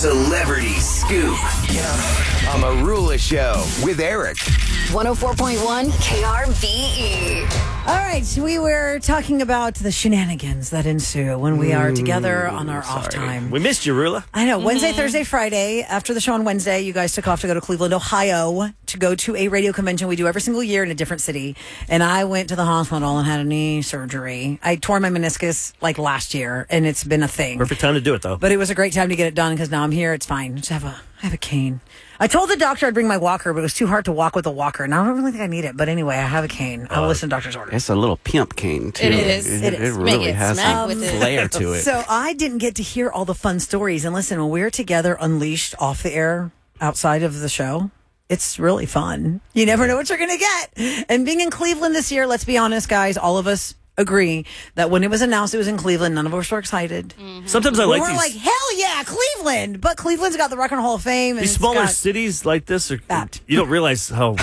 Celebrity Scoop on the Rula Show with Eric. 104.1 KRVE. All right, we were talking about the shenanigans that ensue when we are together on our off time. We missed you, Rula. I know. Wednesday, Thursday, Friday, after the show on Wednesday, you guys took off to go to Cleveland, Ohio, to go to a radio convention we do every single year in a different city. And I went to the hospital and had a knee surgery. I tore my meniscus like last year, and it's been a thing. Perfect time to do it, though. But it was a great time to get it done because now I'm here. It's fine. I have a cane. I told the doctor I'd bring my walker, but it was too hard to walk with a walker. And I don't really think I need it. But anyway, I have a cane. I'll listen to doctor's orders. It's a little pimp cane, too. It is. It really has some with it. flair to it. So I didn't get to hear all the fun stories. And listen, when we're together unleashed off the air outside of the show, it's really fun. You never know what you're going to get. And being in Cleveland this year, let's be honest, guys, all of us agree that when it was announced it was in Cleveland, none of us were excited. Mm-hmm. Sometimes I like we're these. like, hell yeah, Cleveland! But Cleveland's got the Rock and Roll Hall of Fame. And These smaller cities like this, you don't realize how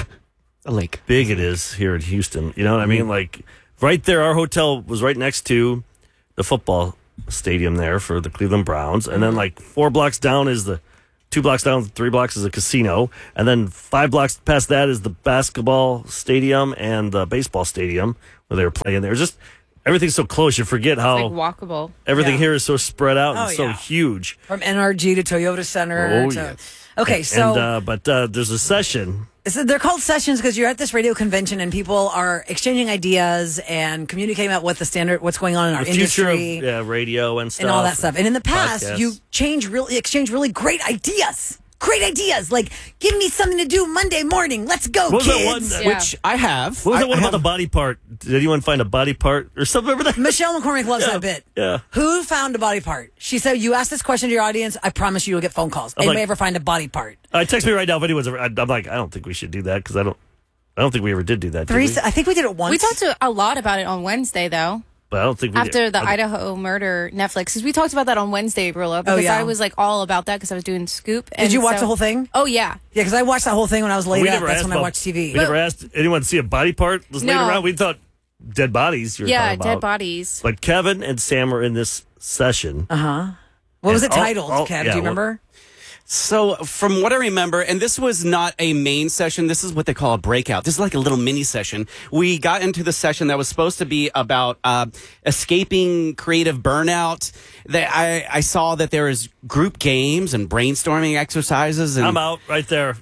big it is here in Houston. You know what I mean? Like, right there, our hotel was right next to the football stadium there for the Cleveland Browns. And then, like, 4 blocks down is 2 blocks down, 3 blocks is a casino. And then 5 blocks past that is the basketball stadium and the baseball stadium where they were playing there. Just everything's so close, you forget how like walkable. Everything here is so spread out and so yeah. huge. From NRG to Toyota Center. Okay, so... But there's a session... They're called sessions because you're at this radio convention and people are exchanging ideas and communicating about what's going on in our industry. Future of radio and stuff. And all that stuff. And in the past, podcasts. you exchange really great ideas. Great ideas. Like, give me something to do Monday morning. Let's go, what was kids. That one, Which I have. What was that one about the body part? Did anyone find a body part or something? Remember that? Michelle McCormick loves that bit. Yeah. Who found a body part? She said, you ask this question to your audience, I promise you'll get phone calls. Anybody ever find a body part? Text me right now if anyone's ever... I'm like, I don't think we should do that because I don't think we ever did that. Did we? I think we did it once. We talked a lot about it on Wednesday, though. But I don't think we after did. the Idaho murder Netflix, because we talked about that on Wednesday, Rula, because I was like all about that because I was doing Scoop. And did you watch the whole thing? Oh, yeah. Yeah, because I watched that whole thing when I was laid up. That's when I watched TV. We never asked anyone to see a body part was laid around. We thought dead bodies. Yeah, dead bodies. But Kevin and Sam were in this session. What was it titled, Kev? Do you remember? So from what I remember, and this was not a main session, this is what they call a breakout. This is like a little mini session. We got into the session that was supposed to be about escaping creative burnout. I saw that there is group games and brainstorming exercises. And, I'm out right there.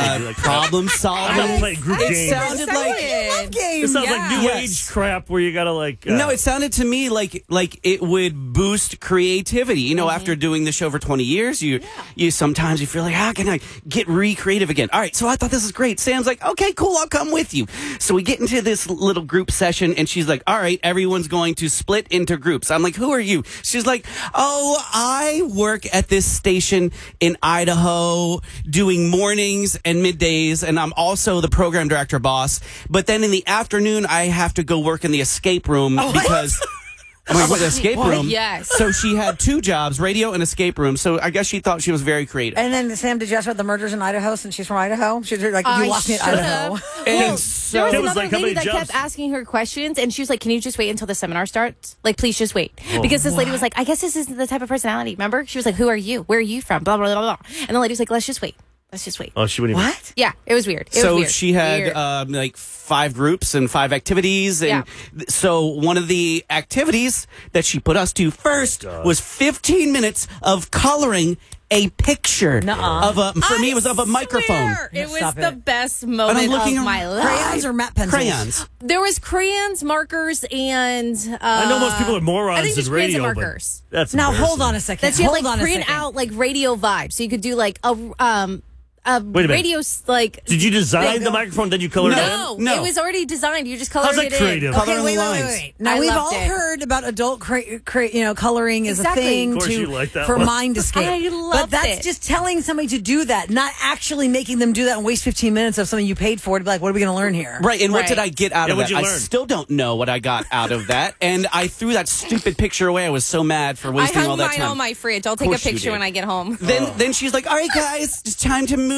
Problem solving. I'm not playing group games. It sounded like it sounds like new age crap where you gotta like. No, it sounded to me like it would boost creativity. You know, after doing the show for 20 years, you sometimes you feel like, how can I get recreative again? All right, so I thought this is great. Sam's like, okay, cool, I'll come with you. So we get into this little group session, and she's like, all right, everyone's going to split into groups. I'm like, who are you? She's like, oh, I work at this station in Idaho doing mornings and middays, and I'm also the program director boss. But then in the afternoon, I have to go work in the escape room because... the escape room. Yes. So she had 2 jobs, radio and escape room. So I guess she thought she was very creative. And then, Sam, did you ask about the murders in Idaho since she's from Idaho? She's like, you lost me at Idaho. And There was It was another like, how lady many that jobs? kept asking her questions, and she was like, can you just wait until the seminar starts? Like, please just wait. Because this lady was like, I guess this isn't the type of personality. Remember? She was like, who are you? Where are you from? Blah, blah, blah, blah. And the lady was like, let's just wait. Let's just wait. Oh, she wouldn't even. What? Yeah, it was weird. She had like 5 groups and 5 activities. And so one of the activities that she put us to first was 15 minutes of coloring a picture of for me it was of a microphone. It was the best moment of my life. Crayons or matte pencils? Crayons. There was crayons, markers, and I know most people are morons I think in it's crayons radio, and but markers. that's Now, hold embarrassing. on a second. That she had Hold like on a print second. out like radio vibes, so you could do like a Wait a minute. radio like. Did you design the microphone? Then you colored it in? No. It was already designed. You just colored How's that it creative? in. Okay, Coloring wait. lines. Now, I we've loved all it. heard about adult coloring is Exactly. a thing Of course you like that for one. mind escape. I But loved that's it. just telling somebody to do that, not actually making them do that and waste 15 minutes of something you paid for to be like, what are we going to learn here? Right, and what Right. did I get out of what'd that? you I learn? still don't know what I got out of that, and I threw that stupid picture away. I was so mad for I wasting all hung that mine time. on my fridge. I'll take a Course you picture did. when I get home. Then she's like, all right, guys, it's time to move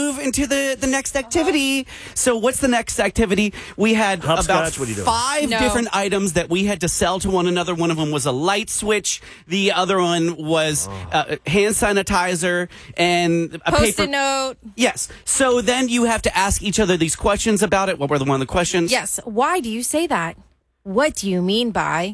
move into the next activity. So what's the next activity? We had about Hopscotch? What are you doing? 5 No. different items that we had to sell to one another. One of them was a light switch. The other one was hand sanitizer and a Post-it paper note. Yes. So then you have to ask each other these questions about it. What were one of the questions? Yes. Why do you say that? What do you mean by?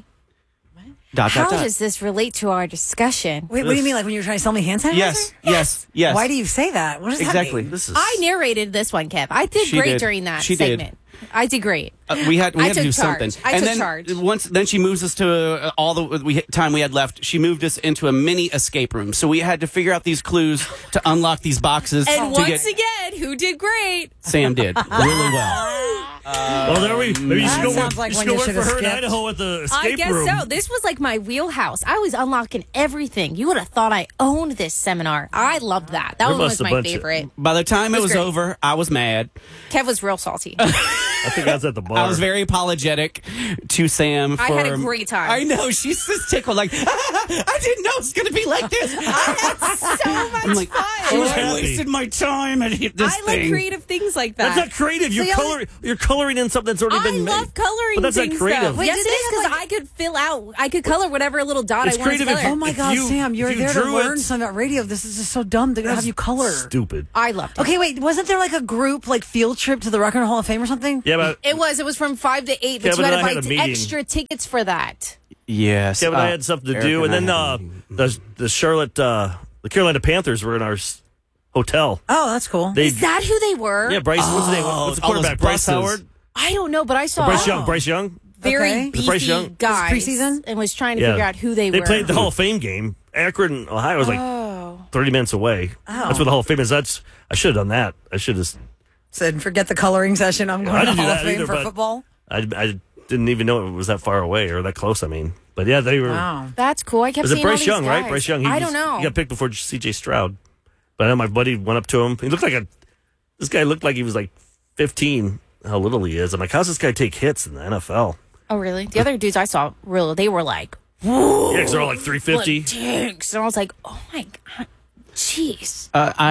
How does this relate to our discussion? Wait, what do you mean? Like when you were trying to sell me hand sanitizer? Yes. Why do you say that? What does Exactly. that mean? This is I narrated this one, Kev. I did She great did. during that She did. segment. I did great. We had I to took do charge. something. I and took then charge. Then she moves us to all the time we had left. She moved us into a mini escape room. So we had to figure out these clues to unlock these boxes. And to once again, who did great? Sam did really well. well, there we. Maybe you should go sounds work. like You one should go you work should for have her in skipped. Idaho at the escape I guess room. so. This was like my wheelhouse. I was unlocking everything. You would have thought I owned this seminar. I loved that. That There one was must a my bunch of- favorite. By the time it was great. over, I was mad. Kev was real salty. I think I was at the bar. I was very apologetic to Sam. I for, had a great time. I know. She's just tickled. Like, I didn't know it was going to be like this. so much I'm like, fun. She was I happy. wasted my time at this I like thing. creative things like that. That's not creative. You're See, You're coloring in something that's already I been made. love coloring But that's things, not creative. though. Wait, Yes, did it they is, have, because like- I could fill out, I could color whatever little dot It's I wanted to creative if- color. Oh my If God, you- Sam, you're if you there to drew learn it- something about radio. This is just so dumb. They're going to have you color. Stupid. I loved it. Okay, wait, wasn't there like a group like field trip to the Rock and Roll Hall of Fame or something? Yeah, but It was from 5 to 8, but Kevin you had and I had to a buy meeting. extra tickets for that. Yes. Kevin and I had something to Eric do, and I then had a the Charlotte, the Carolina Panthers were in our hotel. Oh, that's cool. They, Is that who they were? yeah, Bryce. What's his name? Oh, What's the all those quarterback? Bryce buses. Howard. I don't know, but I saw Bryce Young. Bryce Young. very Okay. Was Bryce Young? beefy guys preseason? and was trying to Yeah. figure out who they were. They played the Hall of Fame game. Akron, Ohio was like 30 minutes away. That's where the Hall of Fame is. I should have done that. I should have. Said, forget the coloring session. I'm I going to didn't do Hall of that Fame either, for but- football. I didn't even know it was that far away or that close. I mean, but yeah, they were. Wow. That's cool. I kept Was it seeing all Bryce these Young, right? guys. Bryce Young. I don't know. He got picked before C.J. Stroud. But I know my buddy went up to him. He looked like this guy looked like he was like 15. How little he is. I'm like, how's this guy take hits in the NFL? Oh, really? The other dudes I saw, really, they were like, Yeah, because they're all like 350. tanks. And I was like, oh my God. Jeez.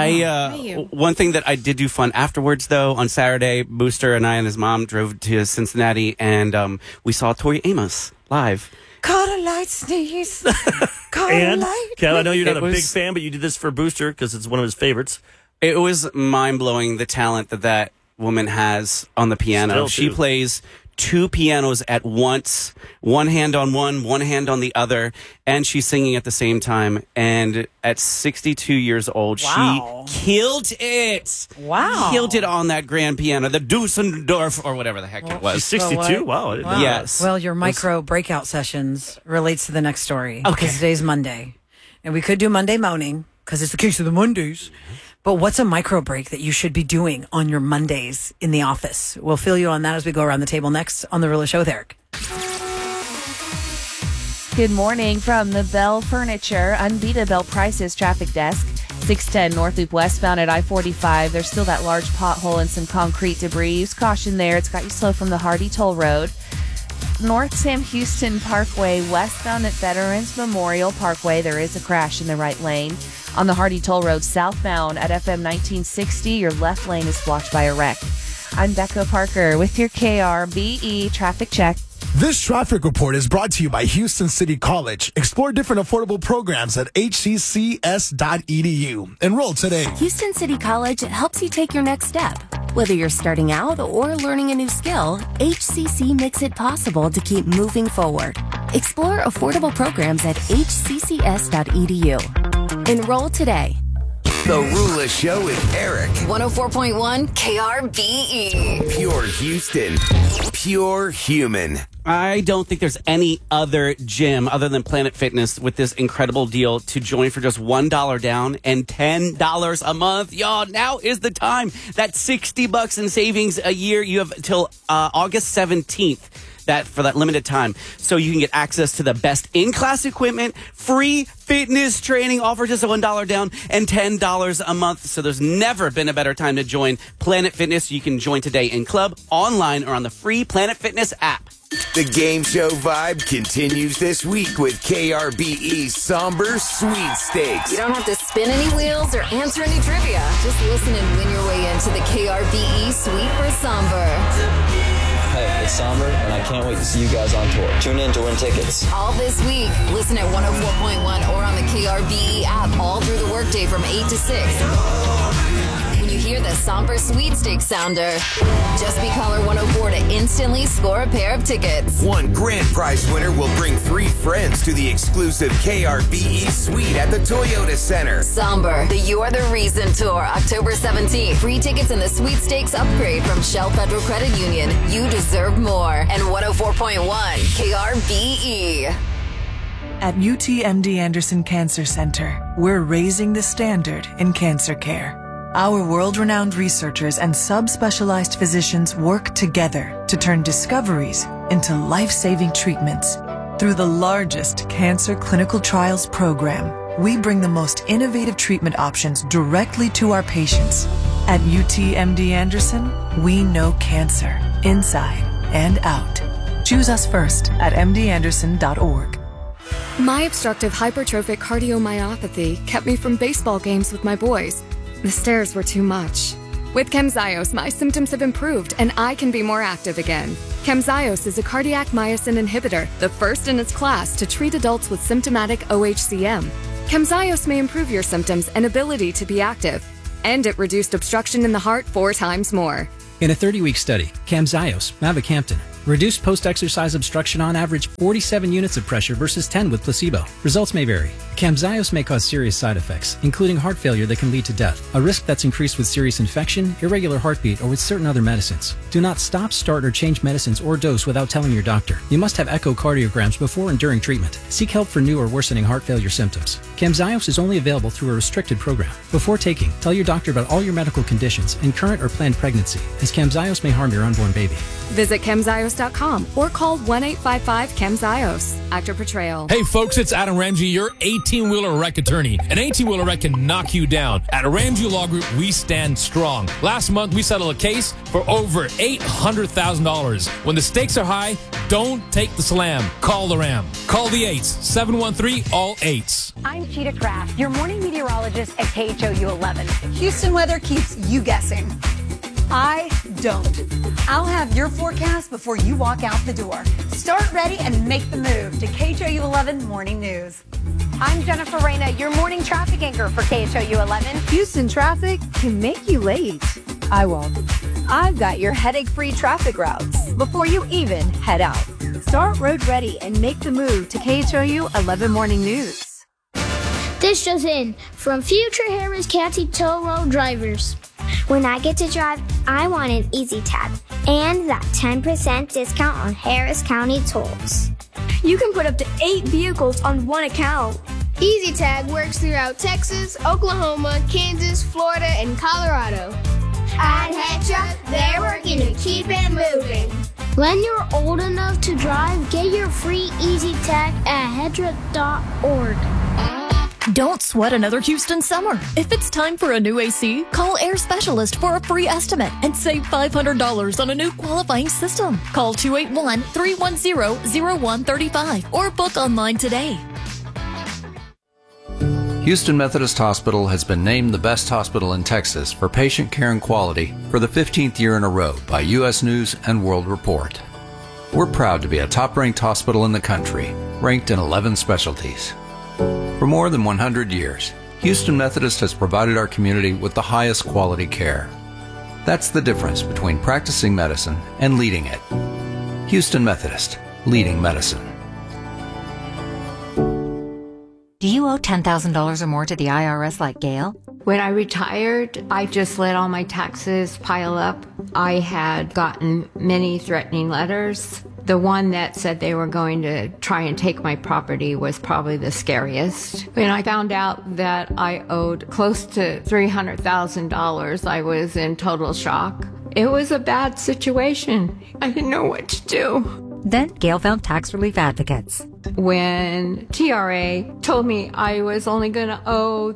I one thing that I did do fun afterwards though on Saturday, Booster and I and his mom drove to Cincinnati and we saw Tori Amos live. Caught a light sneeze. Caught a And light. Cal, I know you're not It a big was- fan, but you did this for Booster because it's one of his favorites. It was mind blowing the talent that woman has on the piano. Still, She too. plays 2 pianos at once, one hand on one hand on the other, and she's singing at the same time. And at 62 years old, Wow. she killed it. Wow. Killed it on that grand piano, the Dusseldorf or whatever the heck it She's was. 62. Wow. I didn't know that. Yes. Well, your micro breakout sessions relates to the next story. Okay. Because today's Monday. And we could do Monday moaning because it's the case of the Mondays. But what's a micro break that you should be doing on your Mondays in the office? We'll fill you on that as we go around the table next on The Rula Show with Eric. Good morning from the Bell Furniture Unbeatable Prices Traffic Desk. 610 North Loop westbound at I-45. There's still that large pothole and some concrete debris. Use caution there. It's got you slow from the Hardy Toll Road. North Sam Houston Parkway westbound at Veterans Memorial Parkway. There is a crash in the right lane. On the Hardy Toll Road southbound at FM 1960, your left lane is blocked by a wreck. I'm Becca Parker with your KRBE traffic check. This traffic report is brought to you by Houston City College. Explore different affordable programs at hccs.edu. Enroll today. Houston City College helps you take your next step. Whether you're starting out or learning a new skill, HCC makes it possible to keep moving forward. Explore affordable programs at hccs.edu. Enroll today. The Rula Show with Eric. 104.1 KRBE. Pure Houston. Pure human. I don't think there's any other gym other than Planet Fitness with this incredible deal to join for just $1 down and $10 a month. Y'all, now is the time. That's $60 in savings a year. You have till August 17th that for that limited time. So you can get access to the best in-class equipment, free fitness training, all for just a $1 down and $10 a month. So there's never been a better time to join Planet Fitness. You can join today in club, online, or on the free Planet Fitness app. The game show vibe continues this week with KRBE's Somber Sweepstakes. You don't have to spin any wheels or answer any trivia. Just listen and win your way into the KRBE Sweep for Somber. Hey, it's Somber, and I can't wait to see you guys on tour. Tune in to win tickets. All this week. Listen at 104.1 or on the KRBE app all through the workday from 8 to 6. When you hear the Somber Sweepstakes sounder, just be caller 104 to instantly score a pair of tickets. One grand prize winner will bring 3 friends to the exclusive KRBE suite at the Toyota Center. Somber, the You Are the Reason Tour, October 17th. Free tickets in the Sweepstakes upgrade from Shell Federal Credit Union. You deserve more. And 104.1 KRBE. At UTMD Anderson Cancer Center, we're raising the standard in cancer care. Our world-renowned researchers and subspecialized physicians work together to turn discoveries into life-saving treatments. Through the largest cancer clinical trials program, we bring the most innovative treatment options directly to our patients. At UTMD Anderson, we know cancer, inside and out. Choose us first at mdanderson.org. My obstructive hypertrophic cardiomyopathy kept me from baseball games with my boys. The stairs were too much. With Camzyos, my symptoms have improved and I can be more active again. Camzyos is a cardiac myosin inhibitor, the first in its class to treat adults with symptomatic OHCM. Camzyos may improve your symptoms and ability to be active, and it reduced obstruction in the heart 4 times more. In a 30-week study, Camzyos, mavacamten, reduced post-exercise obstruction on average 47 units of pressure versus 10 with placebo. Results may vary. Camzyos may cause serious side effects, including heart failure that can lead to death, a risk that's increased with serious infection, irregular heartbeat, or with certain other medicines. Do not stop, start, or change medicines or dose without telling your doctor. You must have echocardiograms before and during treatment. Seek help for new or worsening heart failure symptoms. Camzyos is only available through a restricted program. Before taking, tell your doctor about all your medical conditions and current or planned pregnancy, as Camzyos may harm your unborn baby. Visit Camzyos.com or call 1-855-CAMZYOS. Actor portrayal. Hey folks, it's Adam Ramsey, your 18-wheeler wreck attorney. An 18-wheeler wreck can knock you down. At Ramsey Law Group, we stand strong. Last month, we settled a case for over $800,000. When the stakes are high, don't take the slam. Call the Ram. Call the 8s, 713-ALL-8s. I'm Cheetah Craft, your morning meteorologist at KHOU 11. Houston weather keeps you guessing. I don't. I'll have your forecast before you walk out the door. Start ready and make the move to KHOU 11 Morning News. I'm Jennifer Reyna, your morning traffic anchor for KHOU 11. Houston traffic can make you late. I won't. I've got your headache-free traffic routes before you even head out. Start road ready and make the move to KHOU 11 Morning News. This just in from Future Harris County Toll Road drivers. When I get to drive, I want an Easy Tag and that 10% discount on Harris County tolls. You can put up to 8 vehicles on one account. Easy Tag works throughout Texas, Oklahoma, Kansas, Florida, and Colorado. At Hetra, they're working to keep it moving. When you're old enough to drive, get your free Easy Tag at Hetra.org. Don't sweat another Houston summer. If it's time for a new AC, call Air Specialist for a free estimate and save $500 on a new qualifying system. Call 281-310-0135 or book online today. Houston Methodist Hospital has been named the best hospital in Texas for patient care and quality for the 15th year in a row by U.S. News and World Report. We're proud to be a top-ranked hospital in the country, ranked in 11 specialties. For more than 100 years, Houston Methodist has provided our community with the highest quality care. That's the difference between practicing medicine and leading it. Houston Methodist, leading medicine. Do you owe $10,000 or more to the IRS like Gail? When I retired, I just let all my taxes pile up. I had gotten many threatening letters. The one that said they were going to try and take my property was probably the scariest. When I found out that I owed close to $300,000, I was in total shock. It was a bad situation. I didn't know what to do. Then Gail found tax relief advocates. When TRA told me I was only going to owe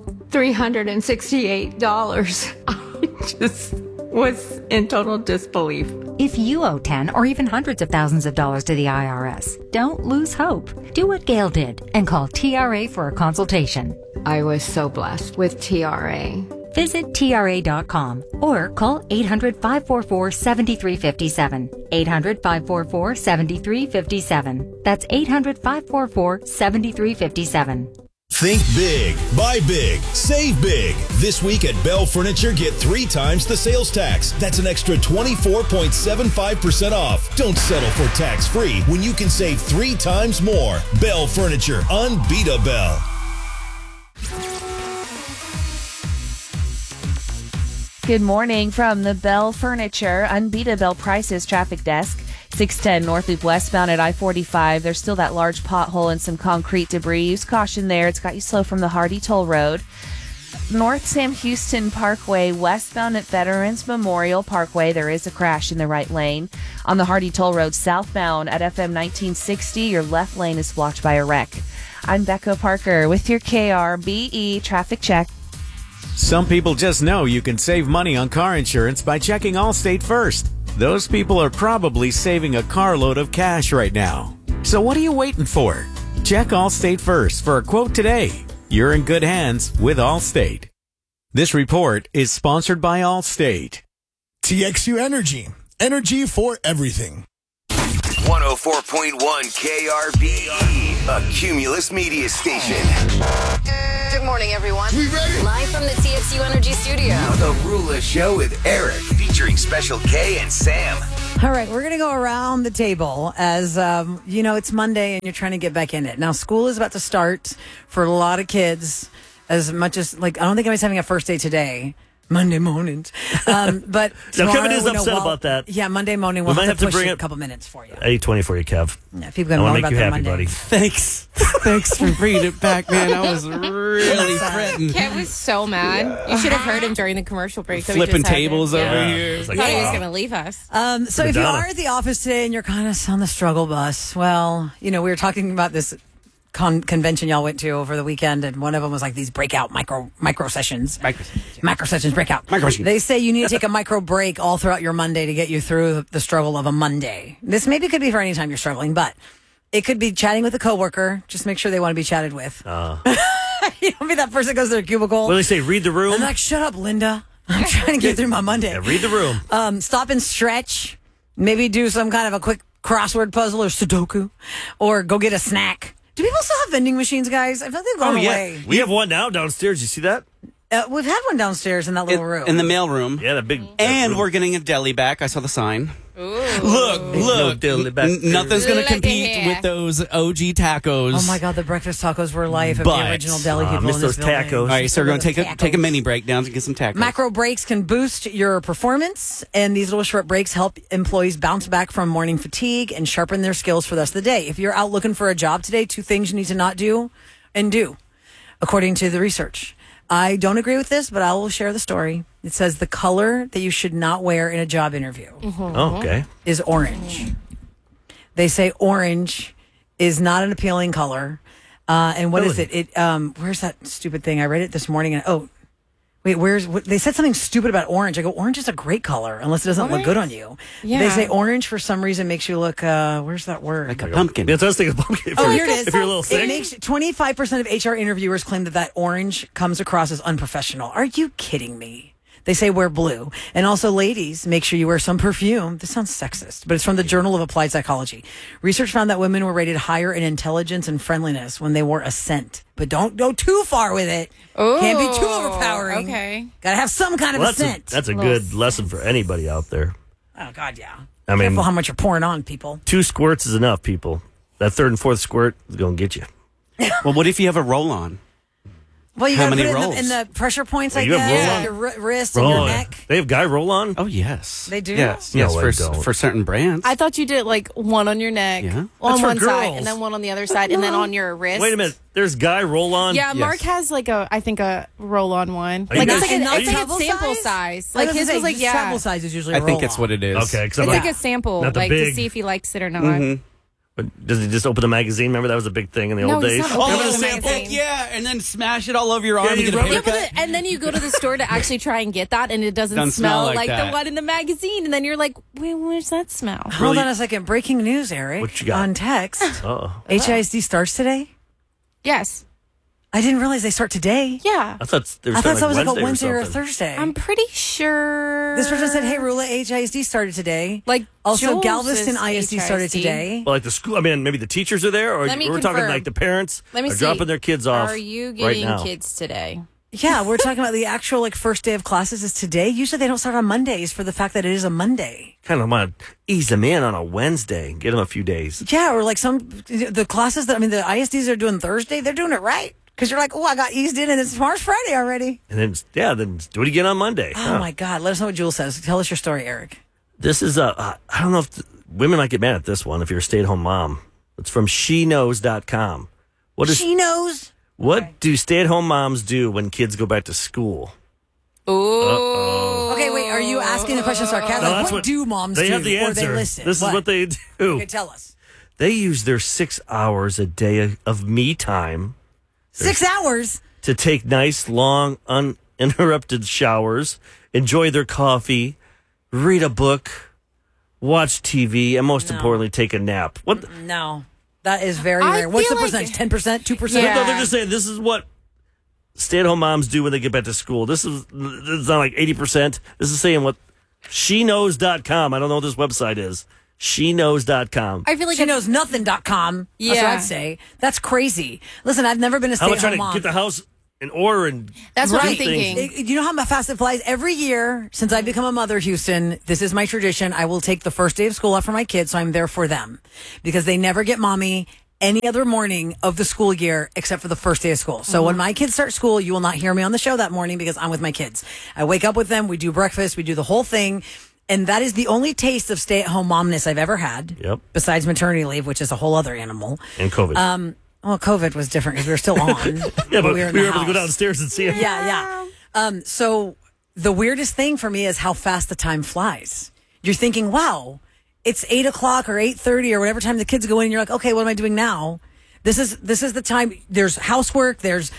$368, I just was in total disbelief. If you owe 10 or even hundreds of thousands of dollars to the IRS, don't lose hope. Do what Gail did and call TRA for a consultation. I was so blessed with TRA. Visit TRA.com or call 800-544-7357. 800-544-7357. That's 800-544-7357. Think big, buy big, save big. This week at Bell Furniture, get 3 times the sales tax. That's an extra 24.75% off. Don't settle for tax-free when you can save 3 times more. Bell Furniture, unbeat Bell. Good morning from the Bell Furniture Unbeat Bell Prices traffic desk. 610 North Loop westbound at I-45. There's still that large pothole and some concrete debris. Use caution there. It's got you slow from the Hardy Toll Road. North Sam Houston Parkway westbound at Veterans Memorial Parkway. There is a crash in the right lane. On the Hardy Toll Road southbound at FM 1960, your left lane is blocked by a wreck. I'm Becca Parker with your KRBE traffic check. Some people just know you can save money on car insurance by checking Allstate first. Those people are probably saving a carload of cash right now. So what are you waiting for? Check Allstate first for a quote today. You're in good hands with Allstate. This report is sponsored by Allstate. TXU Energy. Energy for everything. 104.1 KRBE, a Cumulus media station. Good morning, everyone. We ready? Live from the TXU Energy Studio. The Rula Show with Eric, featuring Special K and Sam. All right, we're going to go around the table as, it's Monday and you're trying to get back in it. Now, school is about to start for a lot of kids, as much as, I don't think anybody's having a first day today. Monday mornings. But now, Kevin is upset about that. Yeah, Monday morning. We'll have to push it a couple minutes for you. 8:20 for you, Kev. Yeah, people going to make you happy, Monday. buddy. Thanks for bringing it back, man. I was really fretting. Kev was so mad. You should have heard him during the commercial break. Flipping tables over here. Thought he was going to leave us. So if you are at the office today and you're kind of on the struggle bus, well, we were talking about this convention y'all went to over the weekend, and one of them was like these breakout micro sessions. Micro sessions breakout. They say you need to take a micro break all throughout your Monday to get you through the struggle of a Monday. This maybe could be for any time you're struggling, but it could be chatting with a coworker. Just make sure they want to be chatted with. You don't be that person that goes to their cubicle. What do they say? Read the room? I'm like, shut up, Linda. I'm trying to get through my Monday. Yeah, read the room. Stop and stretch. Maybe do some kind of a quick crossword puzzle or Sudoku, or go get a snack. Do people still have vending machines, guys? I feel like they've gone away. We have one now downstairs. You see that? We've had one downstairs in that little room. In the mail room. Yeah, that big. And we're getting a deli back. I saw the sign. Ooh. Look. Nothing's going to compete with those OG tacos. Oh, my God. The breakfast tacos were life of the original deli people miss in those this building. tacos. All right, so we're going to take a mini break down to get some tacos. Macro breaks can boost your performance, and these little short breaks help employees bounce back from morning fatigue and sharpen their skills for the rest of the day. If you're out looking for a job today, 2 things you need to not do and do, according to the research. I don't agree with this, but I will share the story. It says the color that you should not wear in a job interview is orange. They say orange is not an appealing color. And what is it? Where's that stupid thing? I read it this morning. And they said something stupid about orange. I go, orange is a great color unless it doesn't look good on you. Yeah. They say orange for some reason makes you look, where's that word? Like a pumpkin. Yeah, it does think of pumpkin. Here it is. If you're a little sick. It makes 25% of HR interviewers claim that orange comes across as unprofessional. Are you kidding me? They say wear blue. And also, ladies, make sure you wear some perfume. This sounds sexist, but it's from the Journal of Applied Psychology. Research found that women were rated higher in intelligence and friendliness when they wore a scent. But don't go too far with it. Ooh, can't be too overpowering. Okay. Gotta have some kind of a scent. That's a good lesson for anybody out there. Oh, God, yeah. I mean, careful how much you're pouring on people. 2 squirts is enough, people. That 3rd and 4th squirt is going to get you. Well, what if you have a roll-on? Well, you How got to many put it rolls? in the pressure points, I you have guess. roll-on? Your wrist and your neck. They have guy roll-on? Oh, yes. They do? Yes, No, yes, they don't. for certain brands. I thought you did like one on your neck, Yeah. on That's for one side, girls. and then one on the other side, and then on your wrist. Wait a minute. There's guy roll-on? Yeah, Mark has like I think a roll-on one. Are you Like guys- it's like are you- a sample size. I Like was his gonna was say, like just travel size is usually a I think roll-on. it's what it is. Okay. It's like a sample, Not the like big. to see if he likes it or not. Mhm. But does he just open the magazine? Remember that was a big thing in the old days. Remember the sample? Yeah, and then smash it all over your arm and get a haircut. And then you go to the store to actually try and get that, and it doesn't smell like the one in the magazine. And then you're like, wait, where's that smell? Hold on a second. Breaking news, Eric. What you got? On text. HISD starts today? Yes. I didn't realize they start today. Yeah. I thought that was like a Wednesday or a Thursday. I'm pretty sure. This person said, hey, Rula, HISD started today. Like, also, Jules Galveston is ISD started today. Well, like the school, I mean, maybe the teachers are there, or Let me we're talking confirm. like the parents Let me are see. dropping their kids off. Are you right getting now. kids today? Yeah, we're talking about the actual first day of classes is today. Usually they don't start on Mondays for the fact that it is a Monday. Kind of want to ease them in on a Wednesday, get them a few days. Yeah, or like the classes the ISDs are doing Thursday, they're doing it right. Because you're like, oh, I got eased in and it's tomorrow's Friday already. And then do it again on Monday. Oh, my God. Let us know what Jules says. Tell us your story, Eric. This is I don't know if women might get mad at this one if you're a stay-at-home mom. It's from sheknows.com. She knows? What do stay-at-home moms do when kids go back to school? Ooh. Okay, wait. Are you asking the question sarcastically? No, that's what do moms do? They have the answer. Or they listen? This is what they do. Okay, tell us. They use their 6 hours a day of me time. 6 hours? To take nice, long, uninterrupted showers, enjoy their coffee, read a book, watch TV, and most importantly, take a nap. What? No. That is very rare. What's the percentage? 10%? 2%? No, they're just saying this is what stay-at-home moms do when they get back to school. This is not like 80%. This is saying what sheknows.com. I don't know what this website is. Sheknows.com. I feel like sheknowsnothing.com. Yeah. That's what I'd say. That's crazy. Listen, I've never been a How about stay-at-home trying mom. to get the house in order and That's what I'm do things? thinking. You know how fast it flies? Every year since I've become a mother, Houston, this is my tradition. I will take the first day of school off for my kids, so I'm there for them. Because they never get mommy any other morning of the school year except for the first day of school. So when my kids start school, you will not hear me on the show that morning because I'm with my kids. I wake up with them, we do breakfast, we do the whole thing. And that is the only taste of stay-at-home momness I've ever had. Yep. Besides maternity leave, which is a whole other animal. And COVID. Well, COVID was different because we were still on. Yeah, but we in were the able to go house. downstairs and see it. Yeah. So the weirdest thing for me is how fast the time flies. You're thinking, wow, it's 8 o'clock or 8:30 or whatever time the kids go in. And you're like, okay, what am I doing now? This is the time. There's housework. There's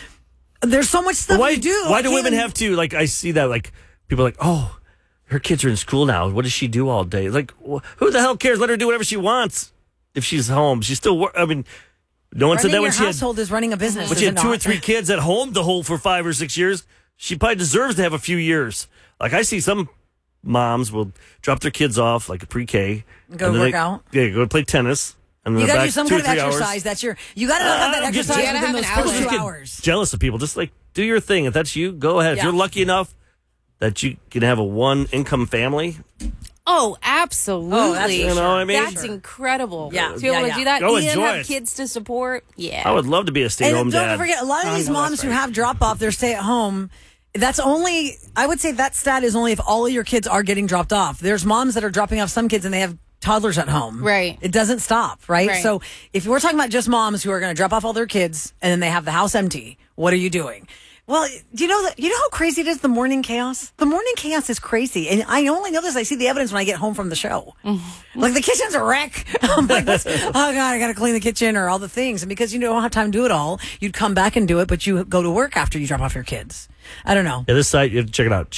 so much stuff to do. Why do women have to, like, I see that, like, people are like, oh, her kids are in school now. What does she do all day? Like, who the hell cares? Let her do whatever she wants. If she's home, she's still I mean, no one said that Running when your she had household is running a business. when she is had it 2 or not? 3 kids at home to hold for 5 or 6 years. She probably deserves to have a few years. Like, I see some moms will drop their kids off, like a pre-K. Go and then work out. Yeah, go play tennis. And then You got to back do some 2 or kind of 3 hours. exercise. You got to have that exercise within those first 2 hours. Jealous of people. Just like, do your thing. If that's you, go ahead. If Yeah. you're lucky enough that you can have a one-income family, Oh, absolutely. Oh, that's you know what I mean? That's incredible. Yeah. To be able to do that Go and enjoy have it. kids to support. Yeah. I would love to be a stay-at-home And dad. don't forget, a lot of these moms who have drop off, they're stay at home. That's only, I would say that stat is only if all of your kids are getting dropped off. There's moms that are dropping off some kids and they have toddlers at home. Right. It doesn't stop, right? Right. So if we're talking about just moms who are going to drop off all their kids and then they have the house empty, what are you doing? Well, do you know how crazy it is, the morning chaos? The morning chaos is crazy. And I only know this, I see the evidence when I get home from the show. Like, the kitchen's a wreck. I'm like, oh, God, I got to clean the kitchen or all the things. And because you don't have time to do it all, you'd come back and do it, but you go to work after you drop off your kids. I don't know. Yeah, this site, you have to check it out.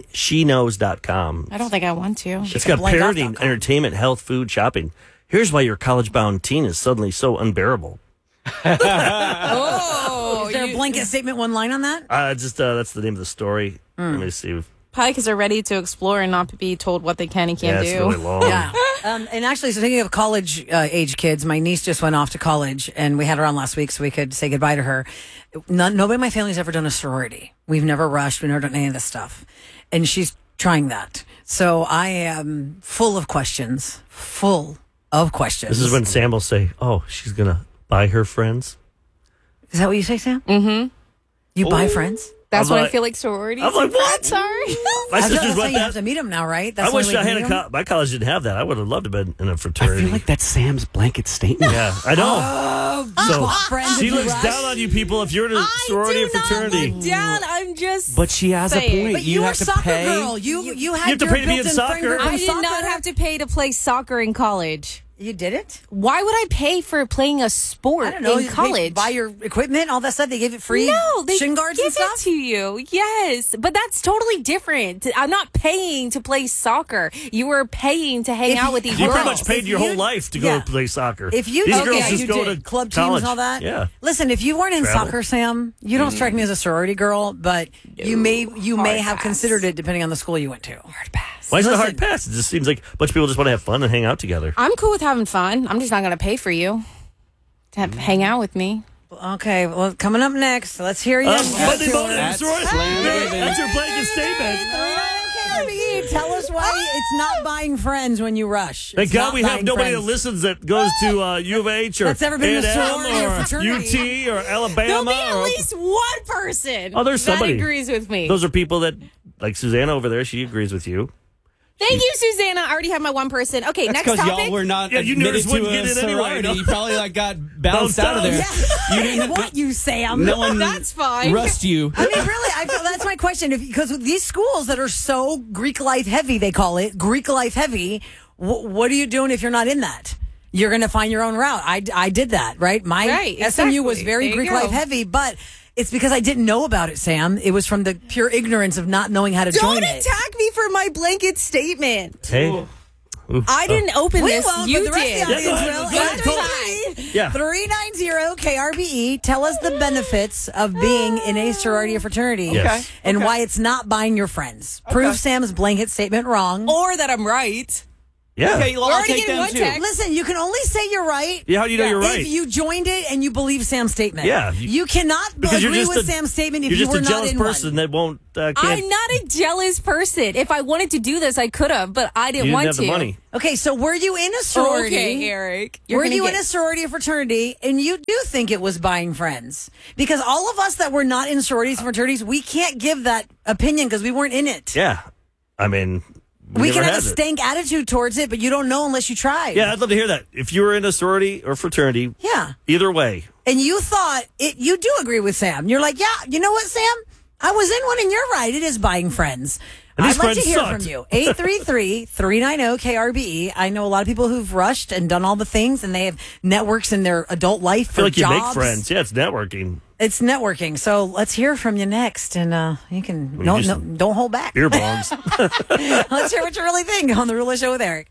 Sheknows.com. I don't think I want to. It's got parenting, entertainment, health, food, shopping. Here's why your college-bound teen is suddenly so unbearable. Oh, is there a blanket statement, one line on that? That's the name of the story. Let me see. Probably because they're ready to explore and not be told what they can and can't do. It's really long. Yeah. And actually, speaking of college age kids, my niece just went off to college, and we had her on last week so we could say goodbye to her. Nobody in my family's ever done a sorority. We've never rushed. We've never done any of this stuff. And she's trying that. So I am full of questions. This is when Sam will say, oh, she's going to buy her friends. Is that what you say, Sam? Mm-hmm. You buy friends? That's I'm what like- I feel like sororities. I'm like, what? I'm sorry. My sisters that's how went you that. have to meet them now, right? I That's the wish only way I to had meet a 'em? my college didn't have that. I would have loved to have been in a I fraternity. feel like that's Sam's blanket statement. Yeah, I know. Oh, friends, She if you looks rush. down on you people if you're in a sorority or fraternity. Down. I'm just. But she has a saying. point. But you were have to soccer pay. girl. You had have to your pay to be in built-in soccer. friend group from I did not soccer. have to pay to play soccer in college. You did it? Why would I pay for playing a sport I don't know. in college? Buy your equipment, all that stuff. They gave it free. No, they shin guards give and stuff. it to you. Yes, but that's totally different. I'm not paying to play soccer. You were paying to hang out with these You girls. pretty much paid your whole life to go play soccer. If you These okay, girls yeah, just you go did. to Club college. teams and all that. Yeah. Listen, if you weren't in Travel. soccer, Sam, you don't strike me as a sorority girl, but you may have considered it depending on the school you went to. Hard pass. Why is it a hard pass? It just seems like a bunch of people just want to have fun and hang out together. I'm cool with having fun. I'm just not going to pay for you to hang out with me. Okay, well, coming up next, let's hear you. Monday morning, that's your blanket statement. Tell us why it's not buying friends when you rush. Thank It's God not we have buying nobody friends. that listens that goes to U of H or That's ever been in a A&M sorority or or fraternity. UT or Alabama. There'll be at or least one person Oh, there's somebody. that agrees with me. Those are people that, like Susanna over there, she agrees with you. Thank you, Susanna. I already have my one person. Okay, That's next because topic. y'all were not Yeah, you admitted nerds to wouldn't a get in anyway, sorority. no? You probably got bounced out of there. Yeah. You didn't What you, Sam? No one That's fine. Rust you. I mean, really, I feel that's my question. Because these schools that are so Greek life heavy, they call it Greek life heavy. What are you doing if you're not in that? You're going to find your own route. I did that, right? My Right, SMU was exactly. very There you Greek go. life heavy, but it's because I didn't know about it, Sam. It was from the pure ignorance of not knowing how to Don't join it. attack me for my blanket statement. Hey. I didn't open We this. won't, you but the rest did. of the audience Yeah, will. go ahead, go ahead. Yeah. 390 KRBE. Tell us the benefits of being in a sorority or fraternity Yes. and why it's not buying your friends. Prove Sam's blanket statement wrong. Or that I'm right. Yeah. Okay, well, We're I'll already take getting them one too. text. Listen, you can only say you're right. Yeah, how do you know you're right? If you joined it and you believe Sam's statement. Yeah, You cannot because you're agree just with a- Sam's statement if you're you just were a not jealous in person one. that won't. Can't. I'm not a jealous person. If I wanted to do this, I could have, but I You didn't didn't want have to. the money. Okay, so were you in a sorority? Okay, Eric. Were you in a sorority or fraternity and you do think it was buying friends? Because all of us that were not in sororities and fraternities, we can't give that opinion because we weren't in it. Yeah. I mean, We never can have a had it. stank attitude towards it, but you don't know unless you try. Yeah, I'd love to hear that. If you were in a sorority or fraternity, Yeah. either way. And you thought you do agree with Sam. You're like, yeah, you know what, Sam? I was in one and you're right. It is buying friends. And I'd these like to friends hear sucked. from you. 833-390 KRBE. I know a lot of people who've rushed and done all the things and they have networks in their adult life I for feel like you jobs. make friends. Yeah, it's networking. It's networking. So let's hear from you next. And you can don't hold back. Beer bongs. Let's hear what you really think on The Rula Show with Eric.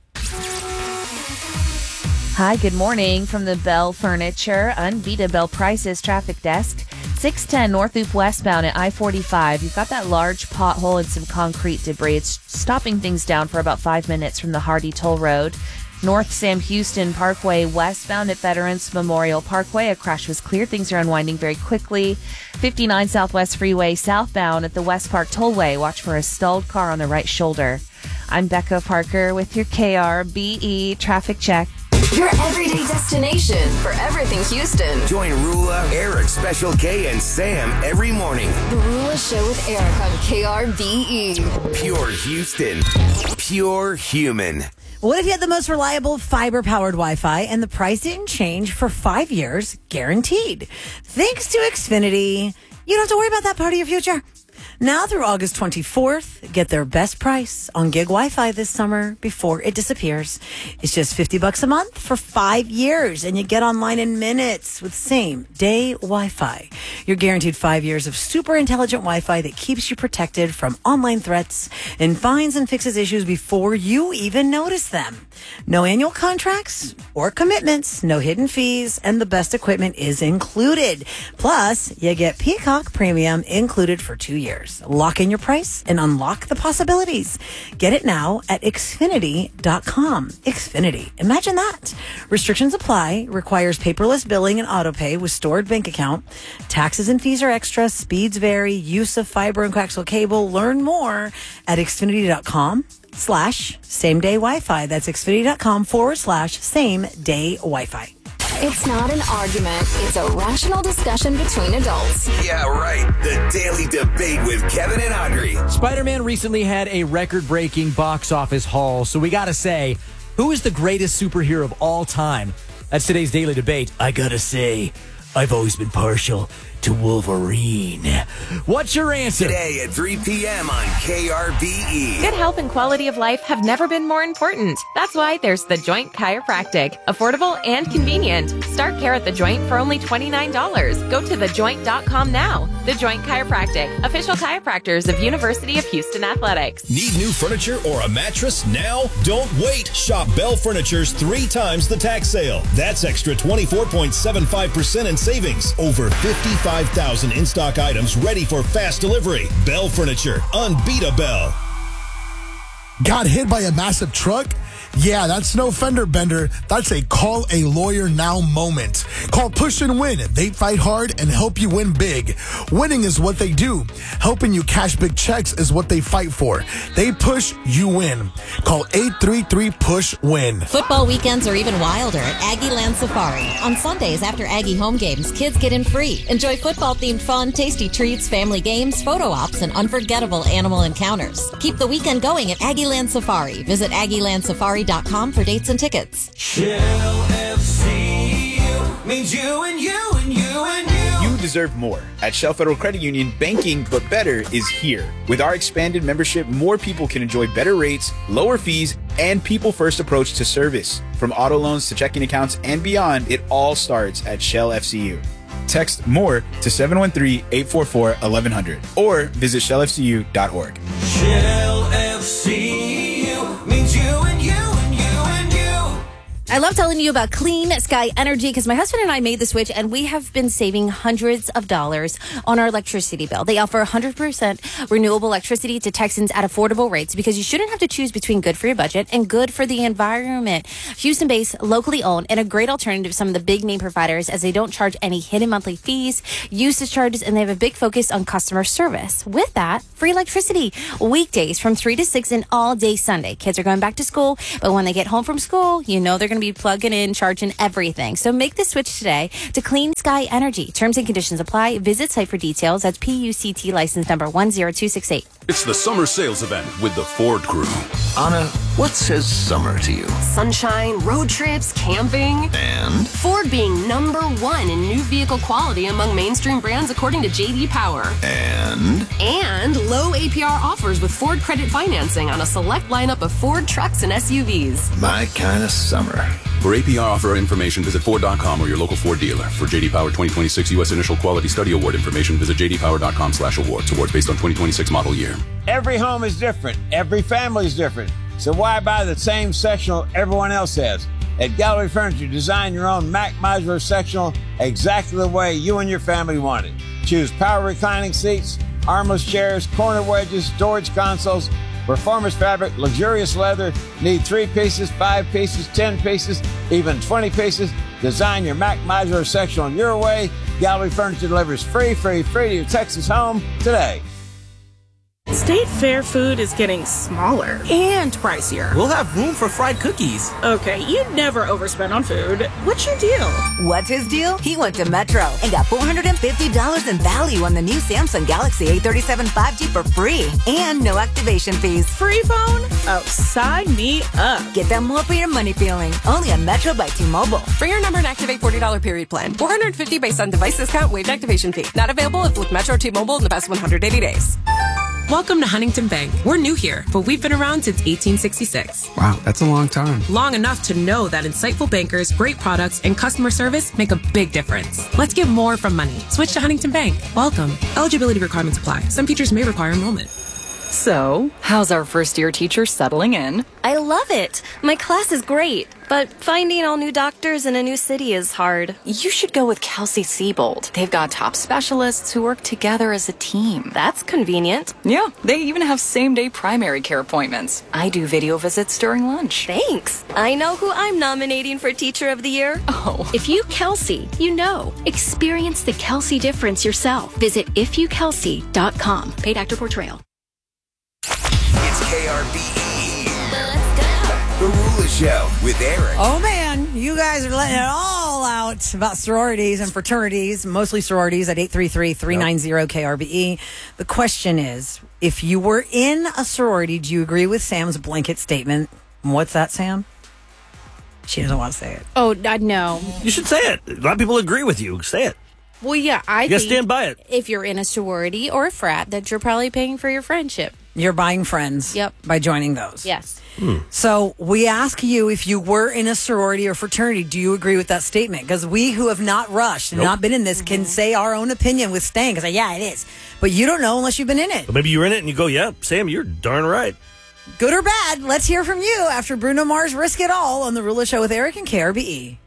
Hi, good morning from the Bell Furniture Unbeatable Prices Traffic Desk. 610 North Loop westbound at I-45. You've got that large pothole and some concrete debris. It's stopping things down for about 5 minutes from the Hardy Toll Road. North Sam Houston Parkway westbound at Veterans Memorial Parkway. A crash was cleared. Things are unwinding very quickly. 59 Southwest Freeway southbound at the West Park Tollway. Watch for a stalled car on the right shoulder. I'm Becca Parker with your KRBE traffic check. Your everyday destination for everything Houston. Join Rula, Eric, Special K, and Sam every morning. The Rula Show with Eric on KRBE. Pure Houston. Pure human. What if you had the most reliable fiber-powered Wi-Fi and the price didn't change for 5 years, guaranteed? Thanks to Xfinity, you don't have to worry about that part of your future. Now through August 24th, get their best price on gig Wi-Fi this summer before it disappears. It's just $50 a month for 5 years, and you get online in minutes with same-day Wi-Fi. You're guaranteed 5 years of super intelligent Wi-Fi that keeps you protected from online threats and finds and fixes issues before you even notice them. No annual contracts or commitments, no hidden fees, and the best equipment is included. Plus, you get Peacock Premium included for 2 years. Lock in your price and unlock the possibilities. Get it now at Xfinity.com. Xfinity. Imagine that. Restrictions apply. Requires paperless billing and autopay with stored bank account. Taxes and fees are extra. Speeds vary. Use of fiber and coaxial cable. Learn more at Xfinity.com/same-day Wi-Fi. That's Xfinity.com/same-day Wi-Fi. It's not an argument. It's a rational discussion between adults. Yeah, right. The Daily Debate with Kevin and Audrey. Spider-Man recently had a record-breaking box office haul, so we gotta say, who is the greatest superhero of all time? That's today's Daily Debate. I gotta say, I've always been partial to Wolverine. What's your answer? Today at 3 p.m. on KRBE. Good health and quality of life have never been more important. That's why there's The Joint Chiropractic. Affordable and convenient. Start care at The Joint for only $29. Go to thejoint.com now. The Joint Chiropractic. Official chiropractors of University of Houston Athletics. Need new furniture or a mattress now? Don't wait. Shop Bell Furniture's 3 times the tax sale. That's extra 24.75% in savings. Over 55,000 in-stock items ready for fast delivery. Bell Furniture. Unbeatable. Got hit by a massive truck? Yeah, that's no fender bender. That's a call a lawyer now moment. Call Push and Win. They fight hard and help you win big. Winning is what they do. Helping you cash big checks is what they fight for. They push, you win. Call 833-PUSH-WIN. Football weekends are even wilder at Aggie Land Safari. On Sundays after Aggie home games, kids get in free. Enjoy football-themed fun, tasty treats, family games, photo ops, and unforgettable animal encounters. Keep the weekend going at Aggie Land Safari. Visit AggieLandSafari.com for dates and tickets. Shell FCU means you and you and you and you. You deserve more. At Shell Federal Credit Union, banking but better is here. With our expanded membership, more people can enjoy better rates, lower fees, and people-first approach to service. From auto loans to checking accounts and beyond, it all starts at Shell FCU. Text MORE to 713-844-1100 or visit shellfcu.org. Shell FCU means you and you and you and you. I love telling you about Clean Sky Energy because my husband and I made the switch and we have been saving hundreds of dollars on our electricity bill. They offer 100% renewable electricity to Texans at affordable rates because you shouldn't have to choose between good for your budget and good for the environment. Houston-based, locally owned, and a great alternative to some of the big name providers as they don't charge any hidden monthly fees, usage charges, and they have a big focus on customer service. With that, free electricity weekdays from 3 to 6 and all day Sunday. Kids are going back to school, but when they get home from school, you know they're going to be plugging in, charging everything. So make the switch today to Clean Sky Energy. Terms and conditions apply. Visit site for details. That's PUCT license number 10268. It's the summer sales event with the Ford Crew. Anna, what says summer to you? Sunshine, road trips, camping. And? Ford being #1 in new vehicle quality among mainstream brands according to J.D. Power. And? And low APR offers with Ford credit financing on a select lineup of Ford trucks and SUVs. My kind of summer. For APR offer information, visit Ford.com or your local Ford dealer. For J.D. Power 2026 U.S. Initial Quality Study Award information, visit jdpower.com/awards. Awards based on 2026 model year. Every home is different. Every family is different. So why buy the same sectional everyone else has? At Gallery Furniture, design your own Mac modular sectional exactly the way you and your family want it. Choose power reclining seats, armless chairs, corner wedges, storage consoles, performance fabric, luxurious leather. Need 3 pieces, 5 pieces, 10 pieces, even 20 pieces. Design your Mac modular sectional your way. Gallery Furniture delivers free to your Texas home today. State Fair food is getting smaller and pricier. We'll have room for fried cookies. Okay, you never overspend on food. What's your deal? What's his deal? He went to Metro and got $450 in value on the new Samsung Galaxy A37 5G for free and no activation fees. Free phone? Oh, sign me up. Get that more for your money feeling. Only on Metro by T-Mobile. Bring your number and activate $40 period plan. $450 based on device discount, waived activation fee. Not available if with Metro T-Mobile in the past 180 days. Welcome to Huntington Bank. We're new here, but we've been around since 1866. Wow, that's a long time. Long enough to know that insightful bankers, great products, and customer service make a big difference. Let's get more from money. Switch to Huntington Bank. Welcome. Eligibility requirements apply. Some features may require enrollment. So, how's our first-year teacher settling in? I love it. My class is great, but finding all new doctors in a new city is hard. You should go with Kelsey Siebold. They've got top specialists who work together as a team. That's convenient. Yeah, they even have same-day primary care appointments. I do video visits during lunch. Thanks. I know who I'm nominating for Teacher of the Year. Oh. If you Kelsey, you know. Experience the Kelsey difference yourself. Visit ifyoukelsey.com. Paid actor portrayal. It's KRBE. Let's go. The Rula Show with Eric. Oh, man. You guys are letting it all out about sororities and fraternities, mostly sororities at 833-390-KRBE. The question is, if you were in a sorority, do you agree with Sam's blanket statement? What's that, Sam? She doesn't want to say it. Oh, no. You should say it. A lot of people agree with you. Say it. Well, yeah, I You gotta think stand by it. if you're in a sorority or a frat, that you're probably paying for your friendship. You're buying friends by joining those. Yes. So we ask you, if you were in a sorority or fraternity, do you agree with that statement? Because we who have not rushed and not been in this can say our own opinion with staying. Because yeah, it is. But you don't know unless you've been in it. But maybe you're in it and you go, yeah, Sam, you're darn right. Good or bad, let's hear from you after Bruno Mars' Risk It All on The Rula Show with Eric and KRBE.